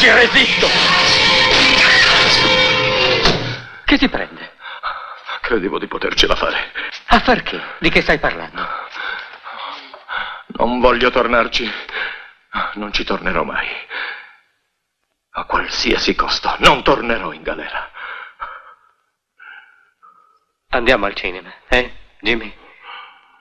ci resisto! Che ti prende? Credevo di potercela fare. A far che? Di che stai parlando? Non voglio tornarci. Non ci tornerò mai. A qualsiasi costo, non tornerò in galera. Andiamo al cinema, Jimmy?